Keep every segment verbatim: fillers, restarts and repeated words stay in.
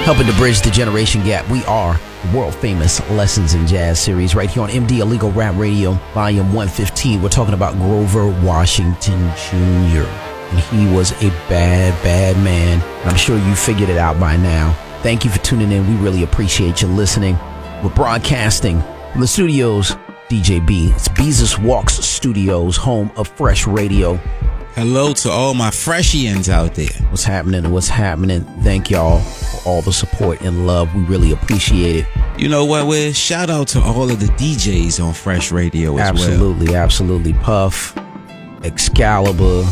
Helping to bridge the generation gap, we are the world famous Lessons in Jazz series right here on M D Illegal Rap Radio, volume one fifteen. We're talking about Grover Washington Junior And he was a bad, bad man. And I'm sure you figured it out by now. Thank you for tuning in. We really appreciate you listening. We're broadcasting from the studios, D J B. It's Beezus Walks Studios, home of Fresh Radio. Hello to all my Freshians out there. What's happening? What's happening? Thank y'all for all the support and love. We really appreciate it. You know what, Wiz? Shout out to all of the D Js on Fresh Radio as absolutely, well. Absolutely, absolutely. Puff, Excalibur,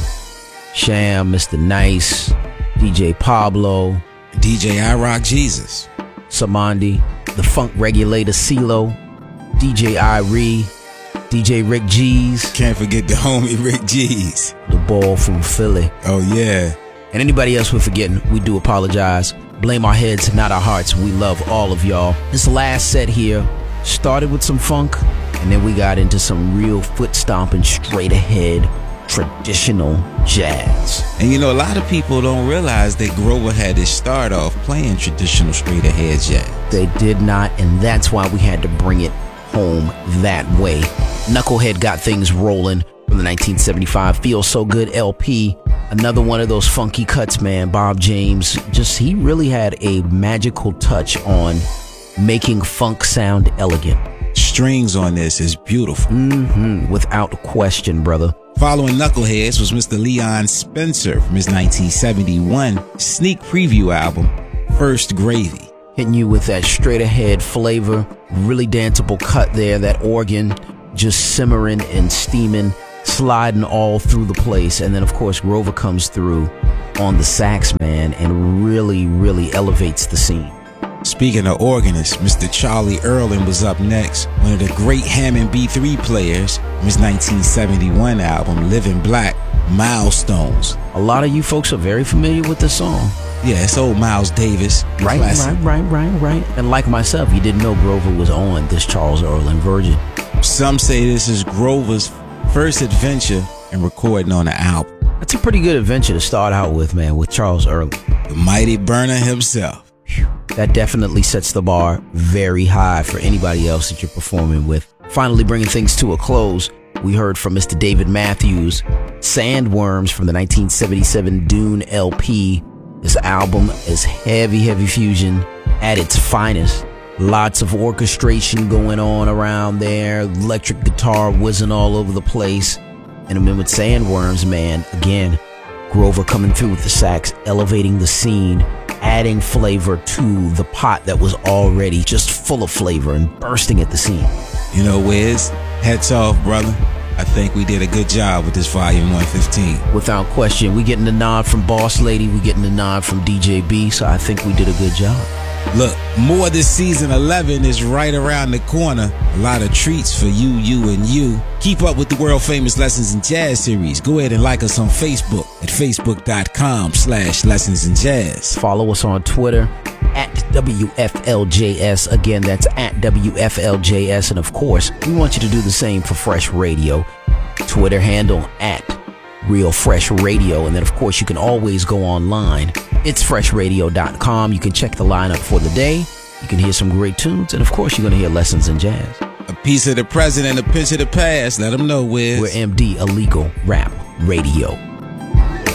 Sham, Mister Nice, D J Pablo, D J I Rock Jesus, Samandi, the Funk Regulator CeeLo, D J Irie, D J Rick G's. Can't forget the homie Rick G's. The ball from Philly. Oh, yeah. And anybody else we're forgetting, we do apologize. Blame our heads, not our hearts. We love all of y'all. This last set here started with some funk, and then we got into some real foot stomping, straight ahead, traditional jazz. And you know, a lot of people don't realize that Grover had his start off playing traditional straight ahead jazz. They did not, and that's why we had to bring it home that way. Knucklehead got things rolling from the nineteen seventy-five Feel So Good L P. Another one of those funky cuts, man. Bob James, just he really had a magical touch on making funk sound elegant. Strings on this is beautiful. Mm-hmm, without question, brother. Following Knuckleheads was Mister Leon Spencer from his nineteen seventy-one sneak preview album, First Gravy. Hitting you with that straight ahead flavor, really danceable cut there, that organ just simmering and steaming, sliding all through the place. And then, of course, Grover comes through on the sax, man, and really, really elevates the scene. Speaking of organists, Mister Charlie Earlin was up next, one of the great Hammond B three players from his nineteen seventy-one album, Living Black, Milestones. A lot of you folks are very familiar with this song. Yeah, it's old Miles Davis. Right, classic. right, right, right, right. And like myself, you didn't know Grover was on this Charles Earlin Virgin. Some say this is Grover's first adventure in recording on an album. That's a pretty good adventure to start out with, man, with Charles Earlin. The mighty burner himself. Whew. That definitely sets the bar very high for anybody else that you're performing with. Finally bringing things to a close, we heard from Mister David Matthews, Sandworms from the nineteen seventy-seven Dune L P. This album is heavy, heavy fusion at its finest. Lots of orchestration going on around there, electric guitar whizzing all over the place. And then with Sandworms, man, again, Grover coming through with the sax, elevating the scene, adding flavor to the pot that was already just full of flavor and bursting at the seam. You know, Wiz, hats off, brother. I think we did a good job with this volume one fifteen. Without question. We getting the nod from Boss Lady. We getting the nod from D J B. So I think we did a good job. Look, more this season eleven is right around the corner. A lot of treats for you, you, and you. Keep up with the world famous Lessons in Jazz series. Go ahead and like us on Facebook at facebook.com slash Lessons in Jazz. Follow us on Twitter at W F L J S. Again, that's at W F L J S. And of course, we want you to do the same for Fresh Radio. Twitter handle at Real Fresh Radio. And then, of course, you can always go online. It's fresh radio dot com. You can check the lineup for the day. You can hear some great tunes. And, of course, you're going to hear Lessons in Jazz. A piece of the present and a pinch of the past. Let them know, Wiz. We're M D Illegal Rap Radio.